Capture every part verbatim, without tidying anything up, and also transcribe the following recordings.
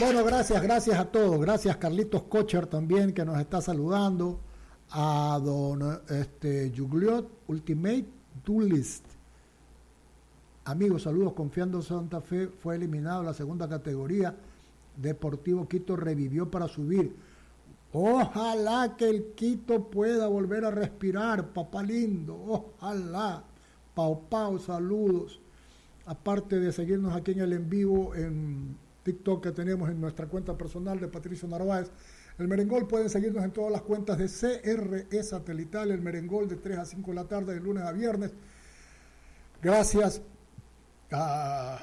Bueno, gracias, gracias a todos. Gracias Carlitos Kocher también que nos está saludando. A don este, Jugliot Ultimate Duelist. Amigos, saludos. Confiando Santa Fe fue eliminado en la segunda categoría. Deportivo Quito revivió para subir. Ojalá que el Quito pueda volver a respirar, papá lindo. Ojalá. Pau Pau, saludos. Aparte de seguirnos aquí en el en vivo en TikTok que tenemos en nuestra cuenta personal de Patricio Narváez, el Merengol, pueden seguirnos en todas las cuentas de C R E Satelital, el Merengol de tres a cinco de la tarde, de lunes a viernes. Gracias a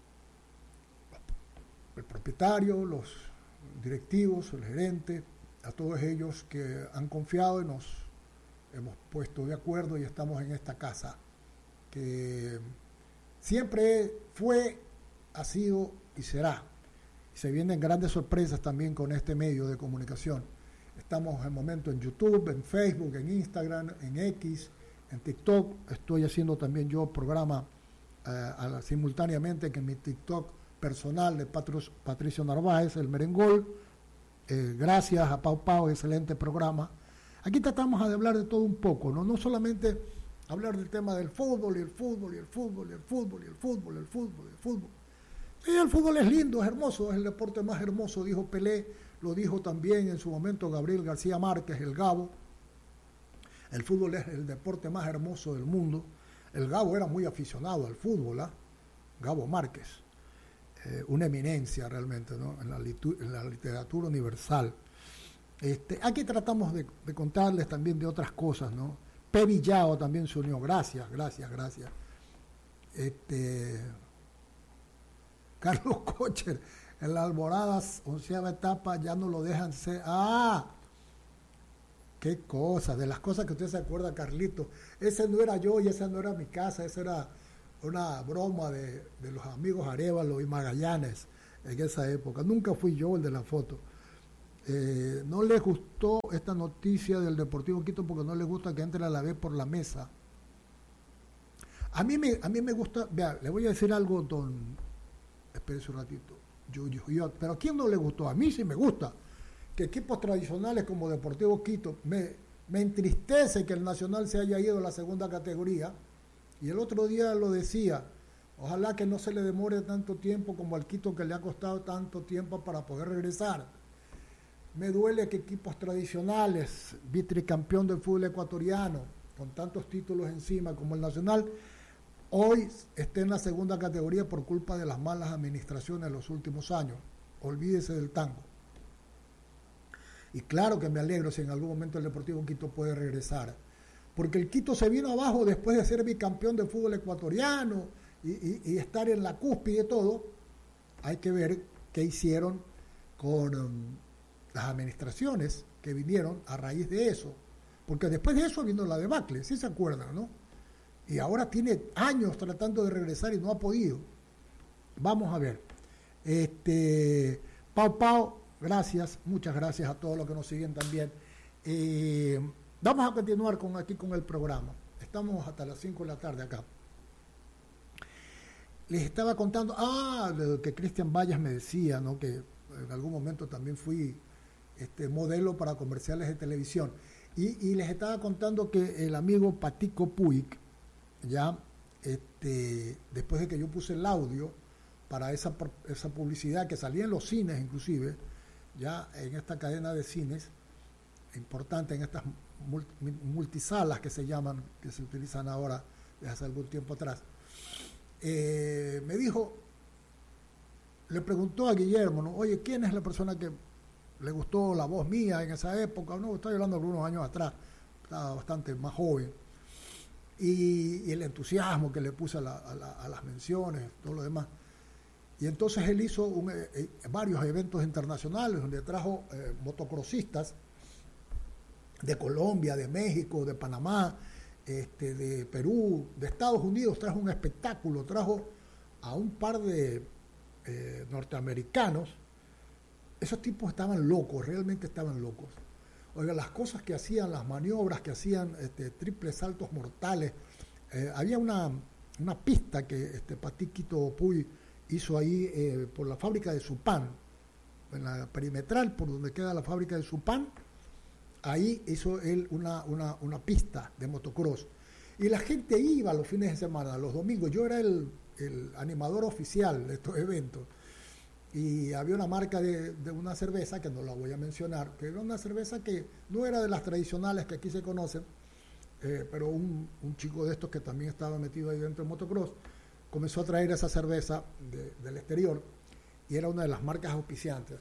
el propietario, los directivos, el gerente, a todos ellos que han confiado y nos hemos puesto de acuerdo y estamos en esta casa que siempre fue, ha sido y será. Y se vienen grandes sorpresas también con este medio de comunicación. Estamos en momento en YouTube, en Facebook, en Instagram, en X, en TikTok. Estoy haciendo también yo programa eh, a, simultáneamente que en mi TikTok personal de Patru, Patricio Narváez, el Merengol. Eh, gracias a Pau Pau, excelente programa. Aquí tratamos de hablar de todo un poco, ¿no? No solamente hablar del tema del fútbol y el fútbol y el fútbol y el fútbol y el fútbol y el fútbol y el fútbol. Sí, el fútbol es lindo, es hermoso, es el deporte más hermoso, dijo Pelé, lo dijo también en su momento Gabriel García Márquez, el Gabo. El fútbol es el deporte más hermoso del mundo. El Gabo era muy aficionado al fútbol, ¿eh? Gabo Márquez, eh, una eminencia realmente, ¿no? en, la litu- en la literatura universal. Este, aquí tratamos de, de contarles también de otras cosas, ¿no? P. Villao también se unió, gracias, gracias, gracias. Este... Carlos Kocher, en la Alborada, onceava etapa, ya no lo dejan ser. ¡Ah! ¡Qué cosa! De las cosas que usted se acuerda, Carlito. Ese no era yo y esa no era mi casa, esa era una broma de, de los amigos Arévalo y Magallanes en esa época. Nunca fui yo el de la foto. Eh, no les gustó esta noticia del Deportivo Quito porque no les gusta que entre a la vez por la mesa. A mí me, a mí me gusta, vea, le voy a decir algo, don... Espérese un ratito. Yo, yo, yo, pero ¿a quién no le gustó? A mí sí me gusta. Que equipos tradicionales como Deportivo Quito, me, me entristece que el Nacional se haya ido a la segunda categoría. Y el otro día lo decía, ojalá que no se le demore tanto tiempo como al Quito que le ha costado tanto tiempo para poder regresar. Me duele que equipos tradicionales, vitricampeón del fútbol ecuatoriano, con tantos títulos encima como el Nacional, hoy está en la segunda categoría por culpa de las malas administraciones de los últimos años. Olvídese del tango. Y claro que me alegro si en algún momento el Deportivo Quito puede regresar. Porque el Quito se vino abajo después de ser bicampeón del fútbol ecuatoriano y, y, y estar en la cúspide de todo. Hay que ver qué hicieron con um, las administraciones que vinieron a raíz de eso. Porque después de eso vino la debacle, ¿sí se acuerdan, no? Y ahora tiene años tratando de regresar y no ha podido. Vamos a ver. Este, Pau Pau, gracias, muchas gracias a todos los que nos siguen también. Eh, vamos a continuar con aquí con el programa. Estamos hasta las cinco de la tarde acá. Les estaba contando, ah, lo que Cristian Vallas me decía, ¿no? Que en algún momento también fui este, modelo para comerciales de televisión. Y, y les estaba contando que el amigo Patico Puig, ya este, después de que yo puse el audio para esa, esa publicidad que salía en los cines inclusive, ya en esta cadena de cines importante, en estas multisalas que se llaman, que se utilizan ahora desde hace algún tiempo atrás, eh, me dijo, le preguntó a Guillermo, ¿no? Oye, ¿quién es la persona que le gustó la voz mía en esa época? No, estoy hablando de algunos años atrás, estaba bastante más joven. Y, y el entusiasmo que le puse a, la, a, la, a las menciones, todo lo demás. Y entonces él hizo un, eh, varios eventos internacionales donde trajo eh, motocrossistas de Colombia, de México, de Panamá, este, de Perú, de Estados Unidos. Trajo un espectáculo, trajo a un par de eh, norteamericanos. Esos tipos estaban locos, realmente estaban locos. Oiga, las cosas que hacían, las maniobras que hacían, este, triples saltos mortales. Eh, había una, una pista que este Patiquito Puy hizo ahí eh, por la fábrica de Supán, en la perimetral, por donde queda la fábrica de Supán. Ahí hizo él una, una, una pista de motocross. Y la gente iba los fines de semana, los domingos. Yo era el, el animador oficial de estos eventos. Y había una marca de, de una cerveza, que no la voy a mencionar, que era una cerveza que no era de las tradicionales que aquí se conocen, eh, pero un, un chico de estos que también estaba metido ahí dentro del motocross, comenzó a traer esa cerveza de, del exterior, y era una de las marcas auspiciantes.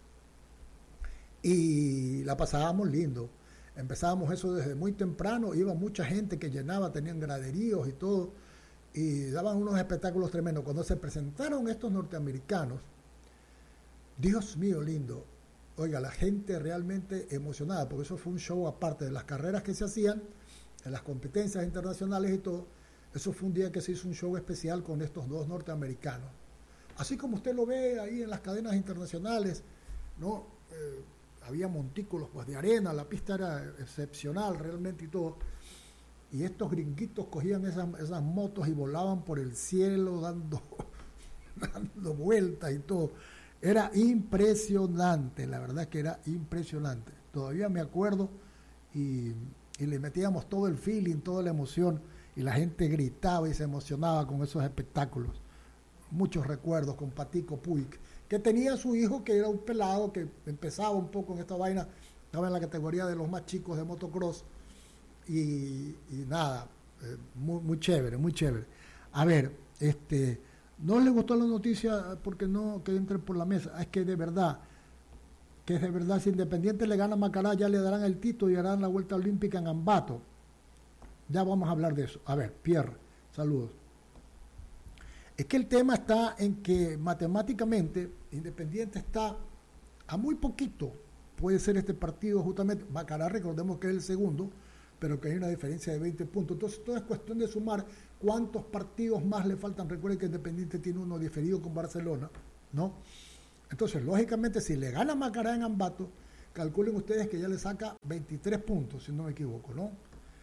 Y la pasábamos lindo. Empezábamos eso desde muy temprano, iba mucha gente que llenaba, tenían graderíos y todo, y daban unos espectáculos tremendos. Cuando se presentaron estos norteamericanos, Dios mío lindo, oiga, la gente realmente emocionada, porque eso fue un show aparte de las carreras que se hacían, en las competencias internacionales y todo. Eso fue un día que se hizo un show especial con estos dos norteamericanos. Así como usted lo ve ahí en las cadenas internacionales, ¿no? Eh, había montículos pues, de arena, la pista era excepcional realmente y todo. Y estos gringuitos cogían esas, esas motos y volaban por el cielo dando, dando vueltas y todo. Era impresionante, la verdad que era impresionante. Todavía me acuerdo y, y le metíamos todo el feeling, toda la emoción, y la gente gritaba y se emocionaba con esos espectáculos. Muchos recuerdos con Patico Puig, que tenía a su hijo que era un pelado que empezaba un poco en esta vaina, estaba en la categoría de los más chicos de motocross, y, y nada, eh, muy, muy chévere, muy chévere. A ver, este, no le gustó la noticia porque no que entre por la mesa, es que de verdad, que es de verdad, si Independiente le gana a Macará, ya le darán el título y harán la vuelta olímpica en Ambato. Ya vamos a hablar de eso. A ver, Pierre, saludos. Es que el tema está en que matemáticamente Independiente está a muy poquito, puede ser este partido justamente. Macará, recordemos que es el segundo, pero que hay una diferencia de veinte puntos. Entonces todo es cuestión de sumar cuántos partidos más le faltan. Recuerden que Independiente tiene uno diferido con Barcelona, ¿no? Entonces, lógicamente, si le gana Macará en Ambato, calculen ustedes que ya le saca veintitrés puntos, si no me equivoco, ¿no?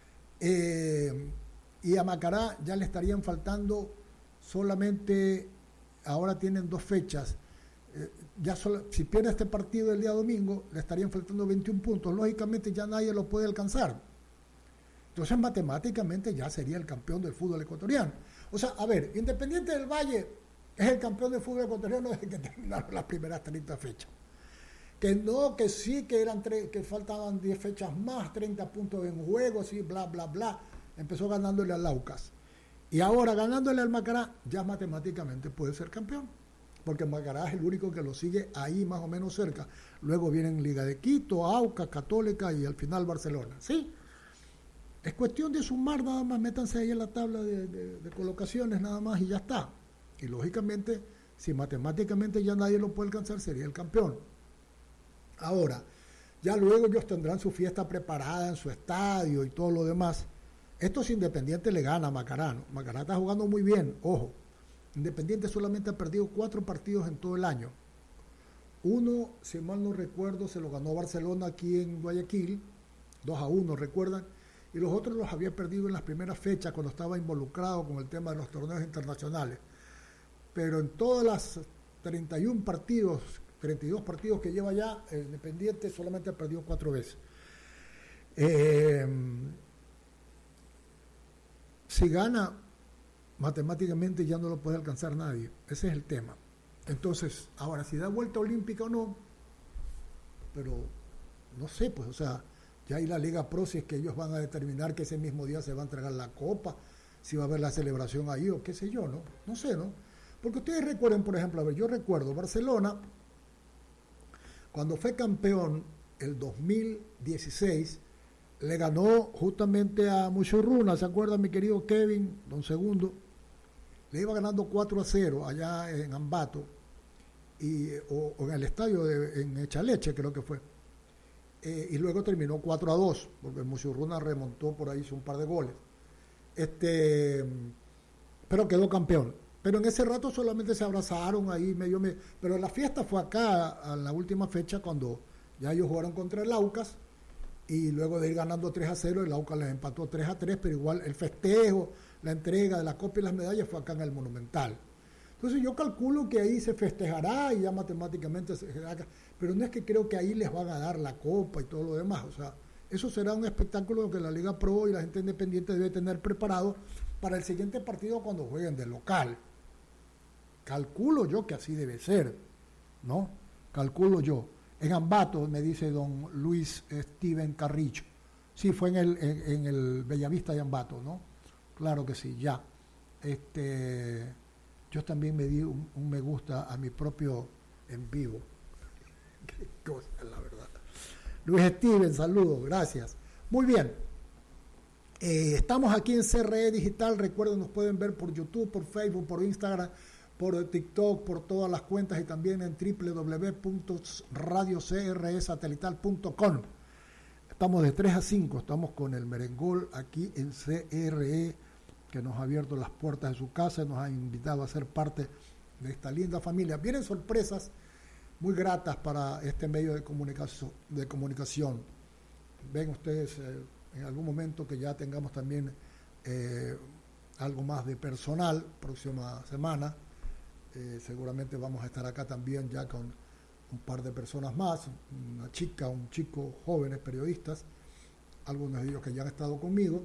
Eh, y a Macará ya le estarían faltando solamente, ahora tienen dos fechas, eh, ya solo, si pierde este partido el día domingo, le estarían faltando veintiún puntos, lógicamente ya nadie lo puede alcanzar. Entonces matemáticamente ya sería el campeón del fútbol ecuatoriano. O sea, a ver, Independiente del Valle es el campeón del fútbol ecuatoriano desde que terminaron las primeras treinta fechas. Que no, que sí, que eran tre- que faltaban diez fechas más, treinta puntos en juego, sí, bla, bla, bla. Empezó ganándole al Aucas. Y ahora ganándole al Macará, ya matemáticamente puede ser campeón. Porque Macará es el único que lo sigue ahí más o menos cerca. Luego vienen Liga de Quito, Aucas, Católica y al final Barcelona. ¿Sí? Es cuestión de sumar nada más, métanse ahí en la tabla de, de, de colocaciones nada más y ya está. Y lógicamente, si matemáticamente ya nadie lo puede alcanzar, sería el campeón. Ahora, ya luego ellos tendrán su fiesta preparada en su estadio y todo lo demás. Esto es Independiente le gana a Macará, ¿no? Macará está jugando muy bien, ojo. Independiente solamente ha perdido cuatro partidos en todo el año. Uno, si mal no recuerdo, se lo ganó Barcelona aquí en Guayaquil, dos a uno, ¿recuerdan? Y los otros los había perdido en las primeras fechas cuando estaba involucrado con el tema de los torneos internacionales. Pero en todas las treinta y uno partidos, treinta y dos partidos que lleva ya, el Independiente solamente ha perdido cuatro veces. Eh, si gana, matemáticamente ya no lo puede alcanzar nadie. Ese es el tema. Entonces, ahora, si da vuelta olímpica o no, pero no sé, pues, o sea, ya hay la Liga Pro, si es que ellos van a determinar que ese mismo día se va a entregar la copa, si va a haber la celebración ahí o qué sé yo, ¿no? No sé, ¿no? Porque ustedes recuerden, por ejemplo, a ver, yo recuerdo Barcelona, cuando fue campeón el dos mil dieciséis, le ganó justamente a Muchurruna, ¿se acuerdan, mi querido Kevin, don Segundo? Le iba ganando cuatro a cero allá en Ambato, y, o, o en el estadio de, en Echaleche, creo que fue. Eh, y luego terminó cuatro a dos, porque Muchurruna remontó por ahí, hizo un par de goles. Este, pero quedó campeón. Pero en ese rato solamente se abrazaron ahí medio medio. Pero la fiesta fue acá, a la última fecha, cuando ya ellos jugaron contra el Aucas, y luego de ir ganando tres a cero, el Aucas les empató tres a tres, pero igual el festejo, la entrega de la copa y las medallas fue acá en el Monumental. Entonces yo calculo que ahí se festejará y ya matemáticamente se haga, pero no es que creo que ahí les van a dar la copa y todo lo demás, o sea, eso será un espectáculo que la Liga Pro y la gente independiente debe tener preparado para el siguiente partido cuando jueguen de local. Calculo yo que así debe ser, ¿no? Calculo yo. En Ambato, me dice don Luis Steven Carrillo. Sí, fue en el, en, en el Bellavista de Ambato, ¿no? Claro que sí, ya. Este, yo también me di un, un me gusta a mi propio en vivo. Qué cosa, la verdad. Luis Steven, saludos, gracias. Muy bien. Eh, estamos aquí en C R E Digital. Recuerden, nos pueden ver por YouTube, por Facebook, por Instagram, por TikTok, por todas las cuentas y también en doble u doble u doble u punto radio c r e satelital punto com. Estamos de tres a cinco, estamos con el Merengol aquí en C R E, que nos ha abierto las puertas de su casa y nos ha invitado a ser parte de esta linda familia. Vienen sorpresas muy gratas para este medio de comunicación. De comunicación. Ven ustedes eh, en algún momento que ya tengamos también eh, algo más de personal, próxima semana. Eh, seguramente vamos a estar acá también ya con un par de personas más, una chica, un chico, jóvenes periodistas, algunos de ellos que ya han estado conmigo.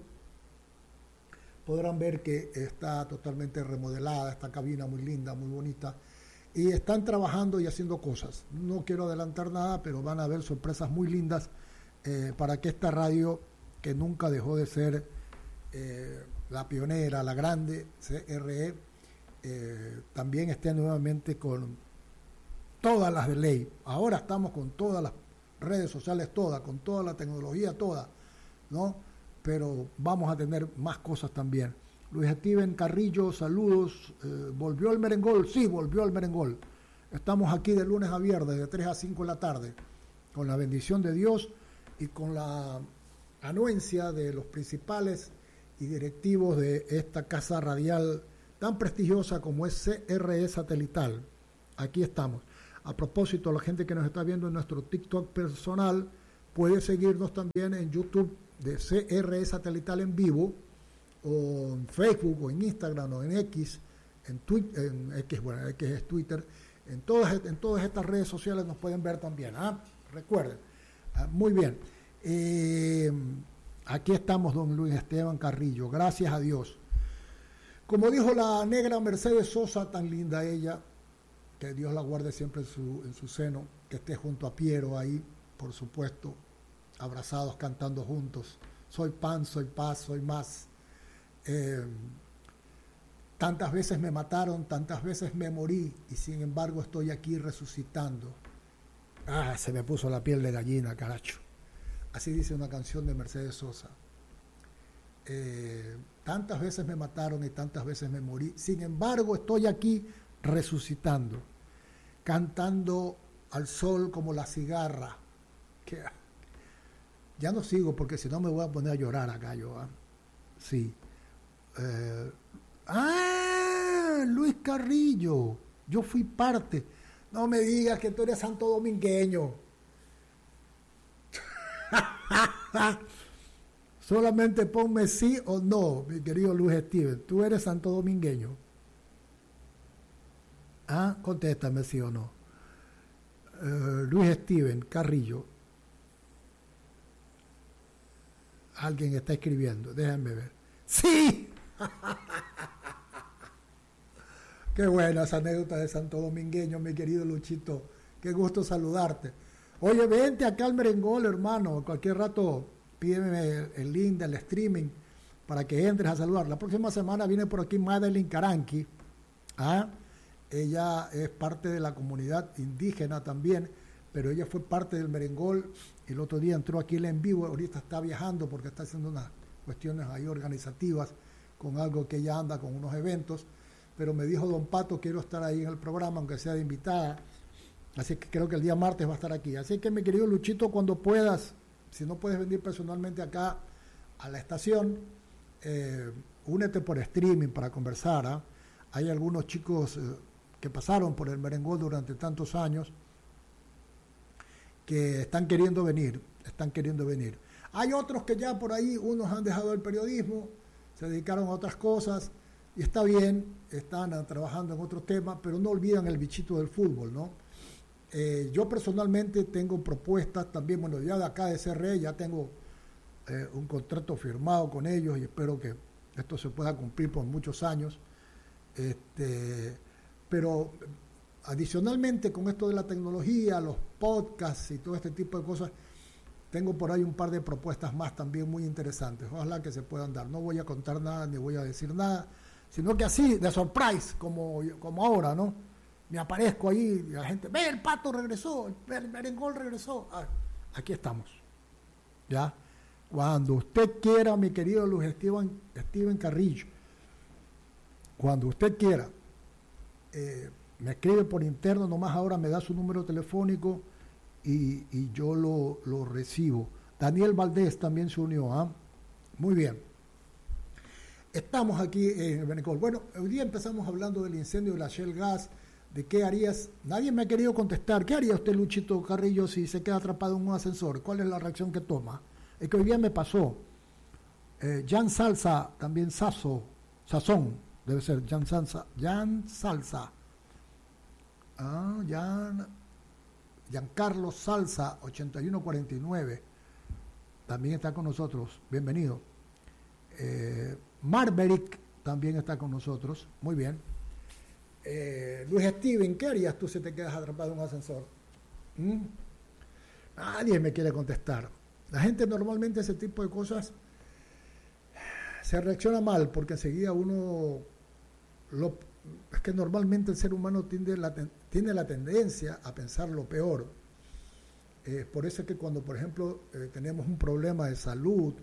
Podrán ver que está totalmente remodelada, esta cabina muy linda, muy bonita, y están trabajando y haciendo cosas. No quiero adelantar nada, pero van a haber sorpresas muy lindas eh, para que esta radio, que nunca dejó de ser eh, la pionera, la grande, C R E, eh, también esté nuevamente con todas las de ley. Ahora estamos con todas las redes sociales, todas, con toda la tecnología, toda, ¿no? Pero vamos a tener más cosas también. Luis Steven Carrillo, saludos. Eh, ¿Volvió el Merengol? Sí, volvió el Merengol. Estamos aquí de lunes a viernes, de tres a cinco de la tarde, con la bendición de Dios y con la anuencia de los principales y directivos de esta casa radial tan prestigiosa como es C R E Satelital. Aquí estamos. A propósito, la gente que nos está viendo en nuestro TikTok personal puede seguirnos también en YouTube de C R E Satelital en vivo, o en Facebook, o en Instagram, o en X, en Twitter, en X, bueno, X es Twitter, en todas, en todas estas redes sociales nos pueden ver también. ¿ah? Recuerden. Ah, muy bien. Eh, aquí estamos, don Luis Esteban Carrillo. Gracias a Dios. Como dijo la negra Mercedes Sosa, tan linda ella, que Dios la guarde siempre en su, en su seno, que esté junto a Piero ahí, por supuesto, abrazados, cantando juntos. Soy pan, soy paz, soy más. Eh, tantas veces me mataron, tantas veces me morí, y sin embargo estoy aquí resucitando. Ah, se me puso la piel de gallina, caracho. Así dice una canción de Mercedes Sosa. Eh, tantas veces me mataron y tantas veces me morí, sin embargo estoy aquí resucitando, cantando al sol como la cigarra. Que, ya no sigo porque si no me voy a poner a llorar acá yo. ¿eh? Sí. Eh, ah, Luis Carrillo, yo fui parte. No me digas que tú eres santo domingueño. Solamente ponme sí o no, mi querido Luis Steven. ¿Tú eres santo domingueño? Ah, contéstame sí o no. Uh, Luis Steven Carrillo. Alguien está escribiendo, déjenme ver. ¡Sí! Qué buena esa anécdota de santo domingueño, mi querido Luchito. Qué gusto saludarte. Oye, vente acá al Merengol, hermano. Cualquier rato pídeme el, el link del streaming para que entres a saludar. La próxima semana viene por aquí Madeline Caranqui. ¿Ah? Ella es parte de la comunidad indígena también, pero ella fue parte del Merengol. El otro día entró aquí en vivo. Ahorita está viajando porque está haciendo unas cuestiones ahí organizativas con algo que ella anda, con unos eventos. Pero me dijo don Pato, quiero estar ahí en el programa, aunque sea de invitada. Así que creo que el día martes va a estar aquí. Así que, mi querido Luchito, cuando puedas, si no puedes venir personalmente acá a la estación, eh, únete por streaming para conversar. ¿eh? Hay algunos chicos eh, que pasaron por el Merengol durante tantos años que están queriendo venir, están queriendo venir. Hay otros que ya por ahí, unos han dejado el periodismo, se dedicaron a otras cosas, y está bien, están uh, trabajando en otros temas, pero no olvidan el bichito del fútbol, ¿no? Eh, yo personalmente tengo propuestas también, bueno, ya de acá de C R E ya tengo eh, un contrato firmado con ellos y espero que esto se pueda cumplir por muchos años. Este, pero adicionalmente con esto de la tecnología, los podcasts y todo este tipo de cosas, tengo por ahí un par de propuestas más también muy interesantes. Ojalá que se puedan dar. No voy a contar nada ni voy a decir nada, sino que así, de surprise, como, como ahora, ¿no? Me aparezco ahí y la gente, ve, el Pato regresó, el Merengol regresó. Ah, aquí estamos. ¿Ya? Cuando usted quiera, mi querido Luis Steven, Steven Carrillo, cuando usted quiera, eh, me escribe por interno, nomás ahora me da su número telefónico y, y yo lo, lo recibo. Daniel Valdés también se unió. ¿Ah? Muy bien. Estamos aquí en el Merengol. Bueno, hoy día empezamos hablando del incendio de la Shell Gas. ¿De qué harías? Nadie me ha querido contestar. ¿Qué haría usted, Luchito Carrillo, si se queda atrapado en un ascensor? ¿Cuál es la reacción que toma? Es que hoy día me pasó. Eh, Jan Salsa, también Sazo, Sazón, debe ser Jan Salsa. Jan Salsa. Ah, Jan, Giancarlo Salsa, ochenta y uno cuarenta y nueve. También está con nosotros. Bienvenido. Eh, Marberick también está con nosotros. Muy bien. Eh, Luis Steven, ¿qué harías tú si te quedas atrapado en un ascensor? ¿Mm? Nadie me quiere contestar. La gente normalmente ese tipo de cosas se reacciona mal porque enseguida uno lo, es que normalmente el ser humano tiende la, tiene la tendencia a pensar lo peor. Eh, por eso es que cuando, por ejemplo, eh, tenemos un problema de salud,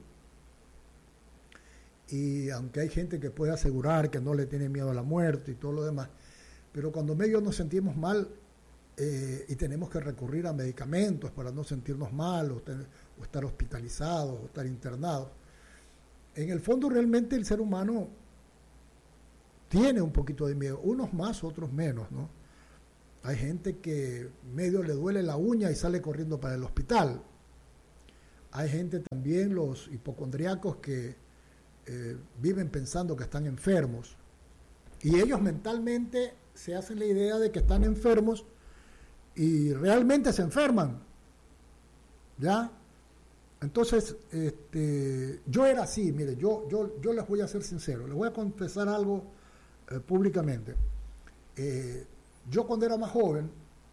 y aunque hay gente que puede asegurar que no le tiene miedo a la muerte y todo lo demás, pero cuando medio nos sentimos mal eh, y tenemos que recurrir a medicamentos para no sentirnos mal o, ten, o estar hospitalizados o estar internados, en el fondo realmente el ser humano tiene un poquito de miedo, unos más, otros menos, ¿no? Hay gente que medio le duele la uña y sale corriendo para el hospital. Hay gente también, los hipocondriacos, que eh, viven pensando que están enfermos. Y ellos mentalmente se hacen la idea de que están enfermos y realmente se enferman. ¿Ya? Entonces, este, yo era así, mire, yo, yo, yo les voy a ser sincero, les voy a confesar algo eh, públicamente. Eh, yo cuando era más joven,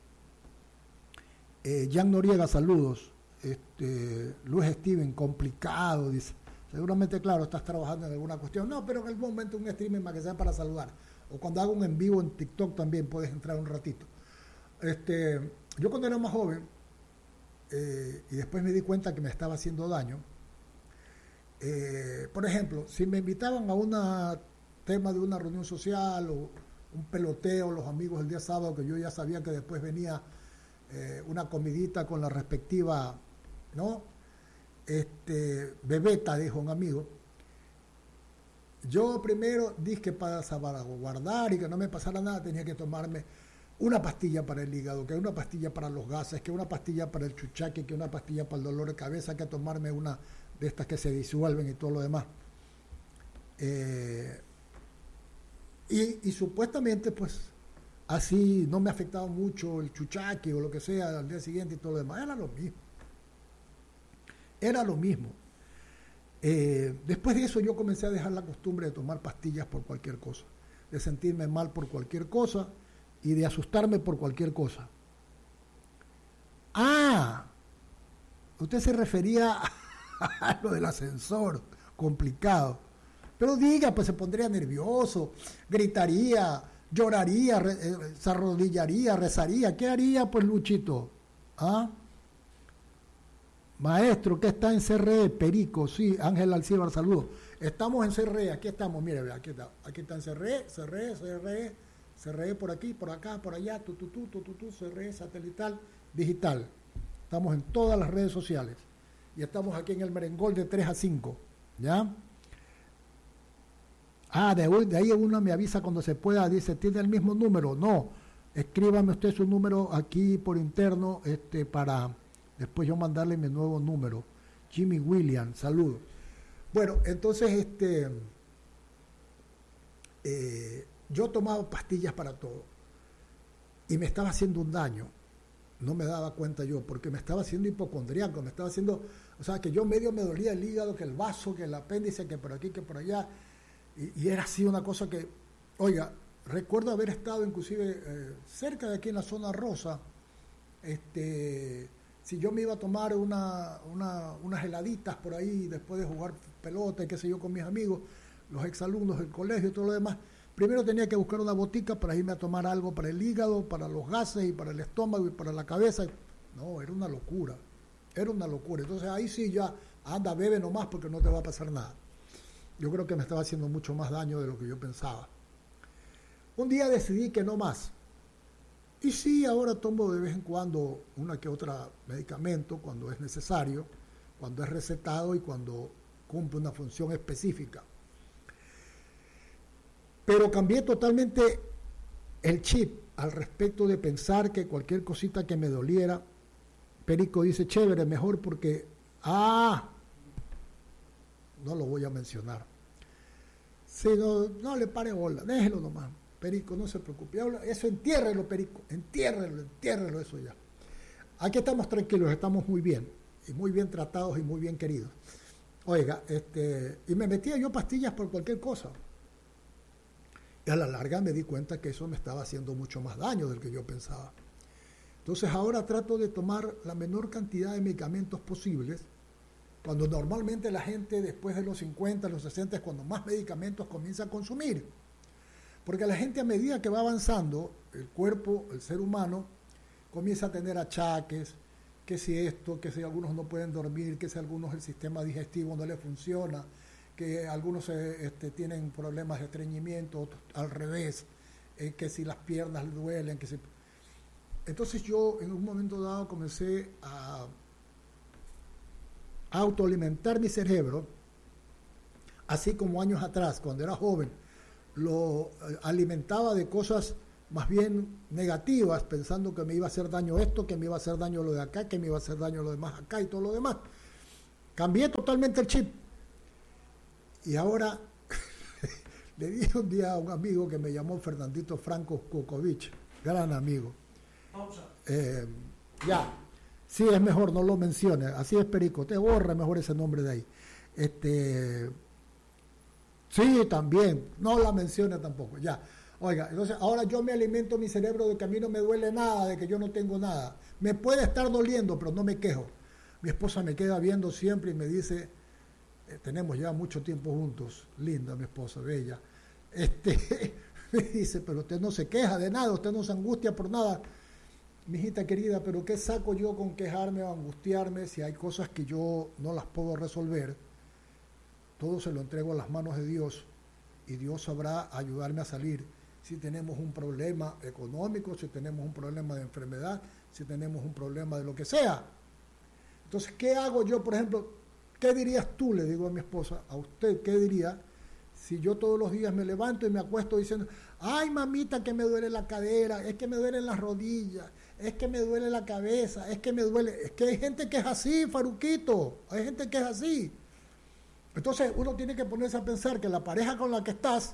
eh, Jan Noriega, saludos, este, Luis Steven, complicado, dice, seguramente, claro, estás trabajando en alguna cuestión, no, pero en algún momento un streaming más que sea para saludar, o cuando hago un en vivo en TikTok también puedes entrar un ratito. Este, yo cuando era más joven, eh, y después me di cuenta que me estaba haciendo daño, eh, por ejemplo, si me invitaban a un tema de una reunión social o un peloteo, los amigos el día sábado, que yo ya sabía que después venía eh, una comidita con la respectiva, ¿no? Este, bebeta, dijo un amigo. Yo primero dije que para salvaguardar y que no me pasara nada tenía que tomarme una pastilla para el hígado, que una pastilla para los gases, que una pastilla para el chuchaque, que una pastilla para el dolor de cabeza, que tomarme una de estas que se disuelven y todo lo demás. Eh, y, y supuestamente pues así no me afectaba mucho el chuchaque o lo que sea al día siguiente y todo lo demás. Era lo mismo. Era lo mismo. Eh, después de eso yo comencé a dejar la costumbre de tomar pastillas por cualquier cosa, de sentirme mal por cualquier cosa y de asustarme por cualquier cosa. Ah, usted se refería a lo del ascensor, complicado. Pero diga, pues se pondría nervioso, gritaría, lloraría, re, eh, se arrodillaría, rezaría. ¿Qué haría, pues, Luchito? ¿Ah? Maestro, ¿qué está en C R E? Perico, sí, Ángel Alcíbar, saludos. Estamos en C R E, aquí estamos, mire, aquí está, aquí está en C R E, C R E, C R E, C R E por aquí, por acá, por allá, tu, tu, tu, tu, tu, tu, C R E satelital, digital. Estamos en todas las redes sociales y estamos aquí en el Merengol de tres a cinco, ¿ya? Ah, de, de ahí uno me avisa cuando se pueda, dice, ¿tiene el mismo número? No, escríbame usted su número aquí por interno, este, para después yo mandarle mi nuevo número. Jimmy Williams, saludos. Bueno, entonces, este, eh, yo tomaba pastillas para todo y me estaba haciendo un daño. No me daba cuenta yo, porque me estaba haciendo hipocondriaco, me estaba haciendo, o sea, que yo medio me dolía el hígado, que el vaso, que el apéndice, que por aquí, que por allá, y, y era así una cosa que, oiga, recuerdo haber estado inclusive eh, cerca de aquí en la zona rosa, este, si yo me iba a tomar una, una, unas heladitas por ahí, después de jugar pelota y qué sé yo con mis amigos, los exalumnos del colegio y todo lo demás, primero tenía que buscar una botica para irme a tomar algo para el hígado, para los gases y para el estómago y para la cabeza. No, era una locura, era una locura. Entonces ahí sí ya, anda, bebe nomás porque no te va a pasar nada. Yo creo que me estaba haciendo mucho más daño de lo que yo pensaba. Un día decidí que no más. Y sí, ahora tomo de vez en cuando una que otra medicamento cuando es necesario, cuando es recetado y cuando cumple una función específica. Pero cambié totalmente el chip al respecto de pensar que cualquier cosita que me doliera, Perico dice, chévere, mejor porque, ah, no lo voy a mencionar. Si no, no le pare bola, déjelo nomás, Perico, no se preocupe. Eso entiérrelo, Perico, entiérrelo, entiérrelo eso ya. Aquí estamos tranquilos, estamos muy bien, y muy bien tratados y muy bien queridos. Oiga, este, y me metía yo pastillas por cualquier cosa. Y a la larga me di cuenta que eso me estaba haciendo mucho más daño del que yo pensaba. Entonces ahora trato de tomar la menor cantidad de medicamentos posibles, cuando normalmente la gente después de los cincuenta, los sesenta es cuando más medicamentos comienza a consumir. Porque la gente a medida que va avanzando, el cuerpo, el ser humano, comienza a tener achaques, que si esto, que si algunos no pueden dormir, que si algunos el sistema digestivo no le funciona, que algunos eh, este, tienen problemas de estreñimiento, otros al revés, eh, que si las piernas le duelen, que si... Entonces yo en un momento dado comencé a, a autoalimentar mi cerebro, así como años atrás, cuando era joven, lo eh, alimentaba de cosas más bien negativas, pensando que me iba a hacer daño esto, que me iba a hacer daño lo de acá, que me iba a hacer daño lo demás acá y todo lo demás. Cambié totalmente el chip. Y ahora le dije un día a un amigo que me llamó Fernandito Franco Kukovic, gran amigo. Eh, ya, sí es mejor, no lo menciones, así es Perico, te borra mejor ese nombre de ahí. Este, sí, también, no la menciones tampoco, ya. Oiga, entonces ahora yo me alimento mi cerebro de que a mí no me duele nada, de que yo no tengo nada. Me puede estar doliendo, pero no me quejo. Mi esposa me queda viendo siempre y me dice... Eh, tenemos ya mucho tiempo juntos, linda mi esposa, bella, este, me dice, pero usted no se queja de nada, usted no se angustia por nada, mijita querida, pero ¿qué saco yo con quejarme o angustiarme si hay cosas que yo no las puedo resolver? Todo se lo entrego a las manos de Dios y Dios sabrá ayudarme a salir. Si tenemos un problema económico, si tenemos un problema de enfermedad, si tenemos un problema de lo que sea. Entonces, ¿qué hago yo, por ejemplo? ¿Qué dirías tú? Le digo a mi esposa, a usted, ¿qué diría si yo todos los días me levanto y me acuesto diciendo, ay mamita que me duele la cadera, es que me duelen las rodillas, es que me duele la cabeza, es que me duele, es que hay gente que es así, Faruquito, hay gente que es así. Entonces uno tiene que ponerse a pensar que la pareja con la que estás,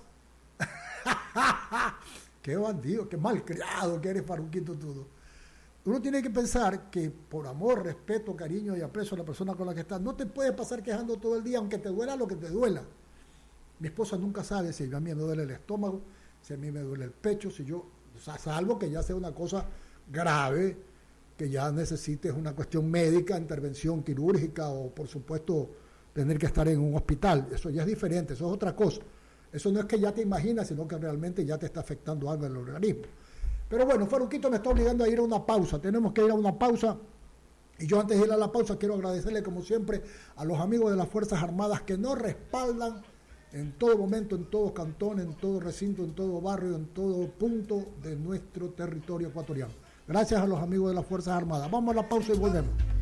qué bandido, qué malcriado que eres, Faruquito, todo. Uno tiene que pensar que por amor, respeto, cariño y aprecio a la persona con la que estás, no te puedes pasar quejando todo el día, aunque te duela lo que te duela. Mi esposa nunca sabe si a mí me duele el estómago, si a mí me duele el pecho, si yo, o sea, salvo que ya sea una cosa grave, que ya necesites una cuestión médica, intervención quirúrgica o, por supuesto, tener que estar en un hospital. Eso ya es diferente, eso es otra cosa. Eso no es que ya te imaginas, sino que realmente ya te está afectando algo en el organismo. Pero bueno, Faruquito me está obligando a ir a una pausa. Tenemos que ir a una pausa. Y yo antes de ir a la pausa quiero agradecerle como siempre a los amigos de las Fuerzas Armadas que nos respaldan en todo momento, en todo cantón, en todo recinto, en todo barrio, en todo punto de nuestro territorio ecuatoriano. Gracias a los amigos de las Fuerzas Armadas. Vamos a la pausa y volvemos.